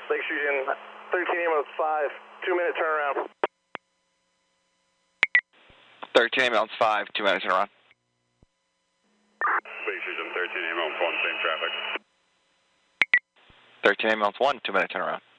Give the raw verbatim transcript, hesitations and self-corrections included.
Lake Fusion thirteen ambulance five, two minute turnaround. thirteen ambulance five, two minute turnaround. Lake Fusion thirteen ambulance one, same traffic. thirteen ambulance one, two minute turnaround.